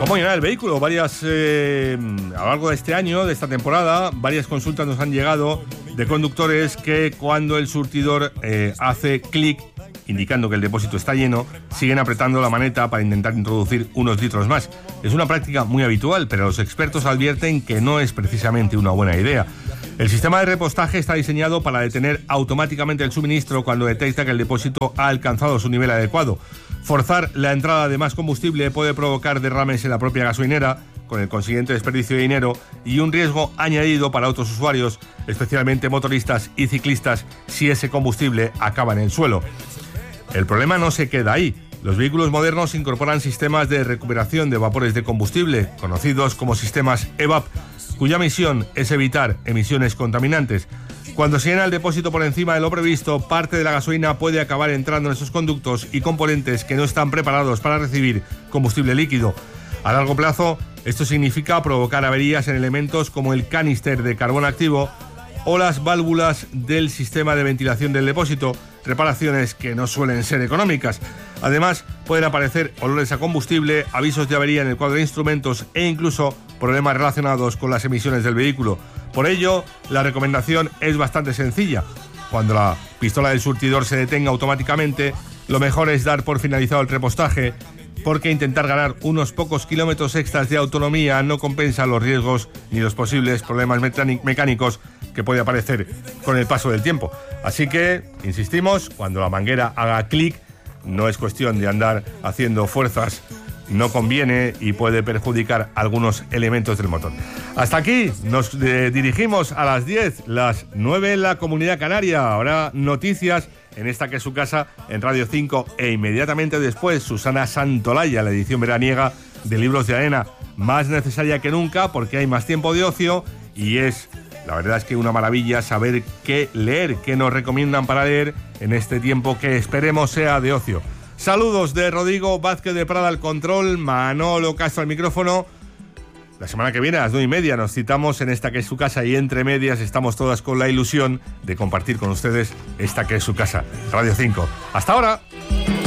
¿Cómo llenar el vehículo? A lo largo de este año, de esta temporada, varias consultas nos han llegado de conductores que cuando el surtidor hace clic, indicando que el depósito está lleno, siguen apretando la maneta para intentar introducir unos litros más. Es una práctica muy habitual, pero los expertos advierten que no es precisamente una buena idea. El sistema de repostaje está diseñado para detener automáticamente el suministro cuando detecta que el depósito ha alcanzado su nivel adecuado. Forzar la entrada de más combustible puede provocar derrames en la propia gasolinera, con el consiguiente desperdicio de dinero y un riesgo añadido para otros usuarios, especialmente motoristas y ciclistas, si ese combustible acaba en el suelo. El problema no se queda ahí. Los vehículos modernos incorporan sistemas de recuperación de vapores de combustible, conocidos como sistemas EVAP, cuya misión es evitar emisiones contaminantes. Cuando se llena el depósito por encima de lo previsto, parte de la gasolina puede acabar entrando en esos conductos y componentes que no están preparados para recibir combustible líquido. A largo plazo, esto significa provocar averías en elementos como el canister de carbón activo o las válvulas del sistema de ventilación del depósito, reparaciones que no suelen ser económicas. Además, pueden aparecer olores a combustible, avisos de avería en el cuadro de instrumentos e incluso problemas relacionados con las emisiones del vehículo. Por ello, la recomendación es bastante sencilla. Cuando la pistola del surtidor se detenga automáticamente, lo mejor es dar por finalizado el repostaje, porque intentar ganar unos pocos kilómetros extras de autonomía no compensa los riesgos ni los posibles problemas mecánicos que puede aparecer con el paso del tiempo. Así que, insistimos, cuando la manguera haga clic, no es cuestión de andar haciendo fuerzas, no conviene y puede perjudicar algunos elementos del motor. Hasta aquí nos dirigimos a las 10, las 9 en la Comunidad Canaria. Ahora noticias en esta que es su casa, en Radio 5, e inmediatamente después Susana Santolaya, la edición veraniega de Libros de Arena, más necesaria que nunca porque hay más tiempo de ocio y la verdad es que una maravilla saber qué leer, qué nos recomiendan para leer en este tiempo que esperemos sea de ocio. Saludos de Rodrigo Vázquez de Prada al control, Manolo Castro al micrófono. La semana que viene a las 9:30 nos citamos en esta que es su casa y entre medias estamos todas con la ilusión de compartir con ustedes esta que es su casa, Radio 5. ¡Hasta ahora!